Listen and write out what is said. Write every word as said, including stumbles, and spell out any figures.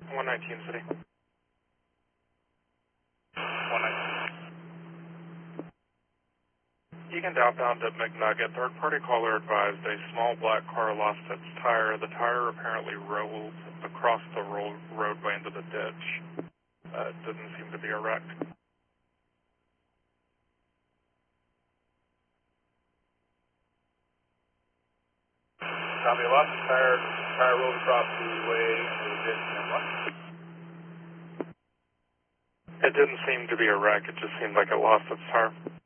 one nineteen City. one nineteen. Egan outbound at McNugget. Third-party caller advised a small black car lost its tire. The tire apparently rolled across the ro roadway into the ditch. Uh, it didn't seem to be a wreck. Copy, I lost the tire. Tire rolled across the way into the ditch and what? It didn't seem to be a wreck. It just seemed like it lost its tire.